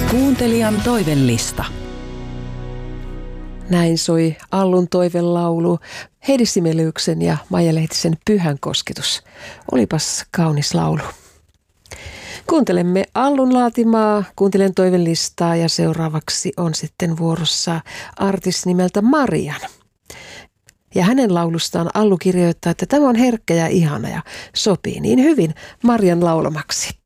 Kuuntelijan toivellista. Näin soi Allun toivelaulu, Heidi Sibeliuksen ja Maija Lehtisen Pyhän kosketus. Olipas kaunis laulu. Kuuntelemme Allun laatimaa Kuuntelijan toivelistaa ja seuraavaksi on sitten vuorossa artisti nimeltä Marian. Ja hänen laulustaan Allu kirjoittaa, että tämä on herkkä ja ihana ja sopii niin hyvin Marian laulamaksi.